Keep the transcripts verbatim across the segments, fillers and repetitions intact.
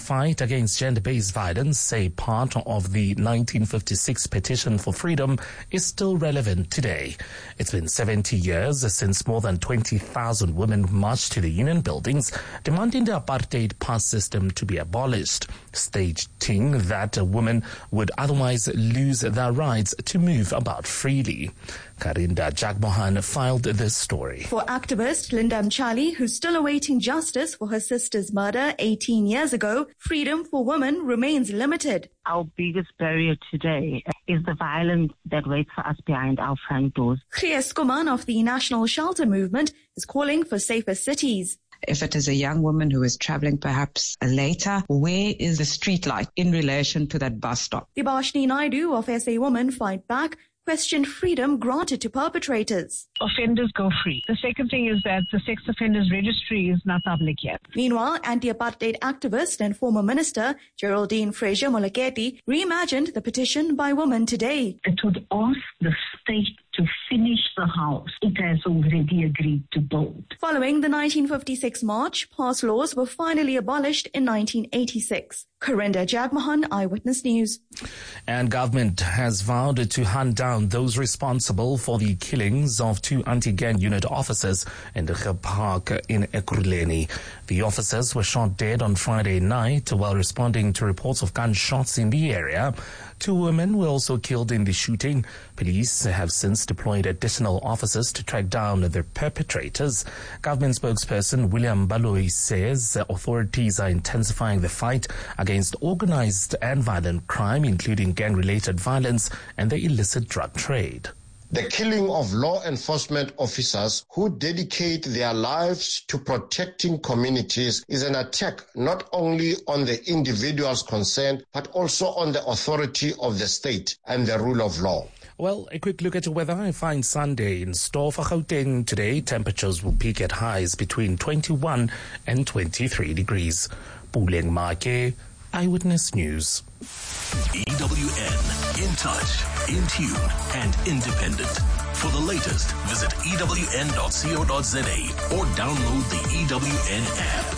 Fight against gender-based violence, say part of the nineteen fifty-six Petition for Freedom, is still relevant today. It's been seventy years since more than twenty thousand women marched to the union buildings demanding the apartheid pass system to be abolished, stating that women would otherwise lose their rights to move about freely. Karinda Jagmohan filed this story. For activist Linda Mchali, who's still awaiting justice for her sister's murder eighteen years ago, freedom for women remains limited. Our biggest barrier today is the violence that waits for us behind our front doors. Chries Kuman of the National Shelter Movement is calling for safer cities. If it is a young woman who is traveling perhaps later, where is the street light in relation to that bus stop? Debashni Naidu of S A Women Fight Back questioned freedom granted to perpetrators. Offenders go free. The second thing is that the sex offenders registry is not public yet. Meanwhile, anti-apartheid activist and former minister Geraldine Fraser-Moleketi reimagined the petition by women today. It would ask the state to finish the house it has already agreed to build. Following the nineteen fifty-six march, past laws were finally abolished in nineteen eighty-six. Karinda Jagmohan, Eyewitness News. And government has vowed to hunt down those responsible for the killings of two anti-gang unit officers in the Park in Ekurhuleni. The officers were shot dead on Friday night while responding to reports of gunshots in the area. Two women were also killed in the shooting. Police have since deployed additional officers to track down the perpetrators. Government spokesperson William Baloyi says authorities are intensifying the fight against organized and violent crime, including gang-related violence and the illicit drug trade. The killing of law enforcement officers who dedicate their lives to protecting communities is an attack not only on the individuals concerned, but also on the authority of the state and the rule of law. Well, a quick look at the weather. I find Sunday in store for Gauteng today. Temperatures will peak at highs between twenty-one and twenty-three degrees. Puleng Make, Eyewitness News. E W N, in touch, in tune, and independent. For the latest, visit E W N dot co dot za or download the E W N app.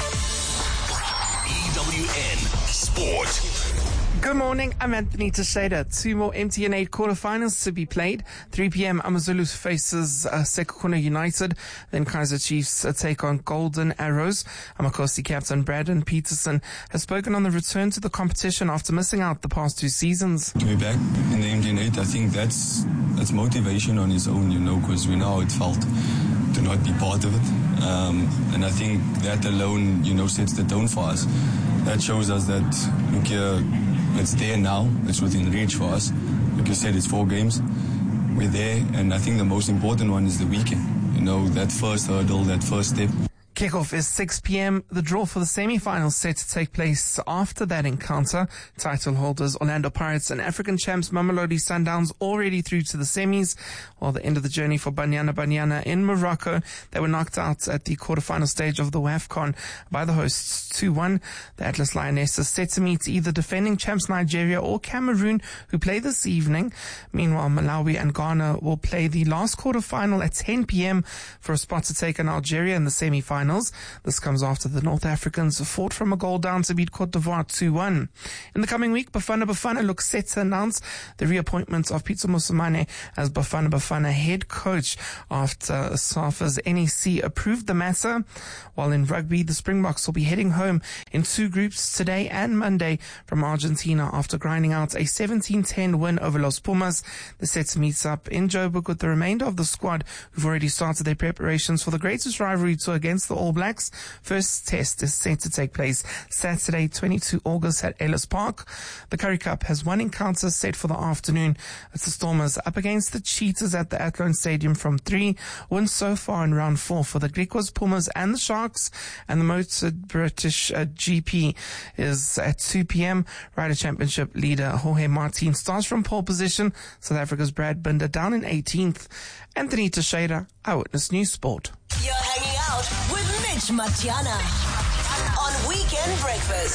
E W N Sport. Good morning, I'm Anthony Teixeira. Two more M T N eight quarterfinals to be played. three p.m. Amazulu faces uh, Sekhukhune United. Then Kaizer Chiefs uh, take on Golden Arrows. Amakosi captain Braden Peterson has spoken on the return to the competition after missing out the past two seasons. To be back in the M T N eight, I think that's that's motivation on its own, you know, because we know how it felt to not be part of it. Um, and I think that alone, you know, sets the tone for us. That shows us that, look here, it's there now. It's within reach for us. Like you said, it's four games. We're there, and I think the most important one is the weekend. You know, that first hurdle, that first step. Kickoff is six p.m. The draw for the semi-finals set to take place after that encounter. Title holders Orlando Pirates and African champs Mamelodi Sundowns already through to the semis, while the end of the journey for Banyana Banyana in Morocco. They were knocked out at the quarterfinal stage of the WAFCON by the hosts two one. The Atlas Lionesses set to meet either defending champs Nigeria or Cameroon, who play this evening. Meanwhile, Malawi and Ghana will play the last quarterfinal at ten p.m. for a spot to take on Algeria in the semi-finals. This comes after the North Africans fought from a goal down to beat Cote d'Ivoire two one. In the coming week, Bafana Bafana looks set to announce the reappointment of Pitso Mosimane as Bafana Bafana head coach after SAFA's N E C approved the matter. While in rugby, the Springboks will be heading home in two groups today and Monday from Argentina after grinding out a seventeen ten win over Los Pumas. The set to meet up in Joburg with the remainder of the squad who've already started their preparations for the greatest rivalry tour against the All Blacks. First test is set to take place Saturday, twenty-second of August at Ellis Park. The Currie Cup has one encounter set for the afternoon. It's the Stormers up against the Cheetahs at the Athlone Stadium from three. Wins so far in round four for the Griquas, Pumas and the Sharks. And the Motor British uh, G P is at two p.m. Rider Championship leader Jorge Martin starts from pole position. South Africa's Brad Binder down in eighteenth. Anthony Teixeira, Eyewitness News Sport. You're hanging out with Mitch Matiana on Weekend Breakfast.